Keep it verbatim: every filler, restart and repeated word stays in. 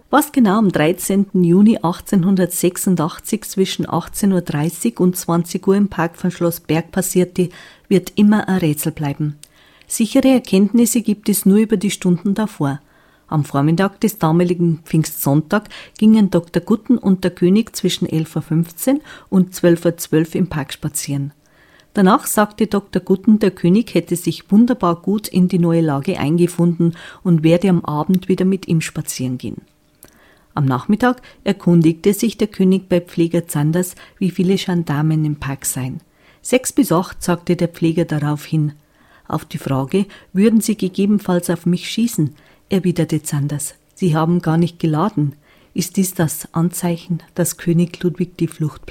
Was genau am dreizehnten Juni achtzehnhundertsechsundachtzig zwischen achtzehn Uhr dreißig und zwanzig Uhr im Park von Schloss Berg passierte, wird immer ein Rätsel bleiben. Sichere Erkenntnisse gibt es nur über die Stunden davor. Am Vormittag des damaligen Pfingstsonntag gingen Doktor Gutten und der König zwischen elf Uhr fünfzehn und zwölf Uhr zwölf im Park spazieren. Danach sagte Doktor Gutten, der König hätte sich wunderbar gut in die neue Lage eingefunden und werde am Abend wieder mit ihm spazieren gehen. Am Nachmittag erkundigte sich der König bei Pfleger Zanders, wie viele Gendarmen im Park seien. Sechs bis acht, sagte der Pfleger daraufhin. Auf die Frage, würden Sie gegebenenfalls auf mich schießen, erwiderte Zanders. Sie haben gar nicht geladen. Ist dies das Anzeichen, dass König Ludwig die Flucht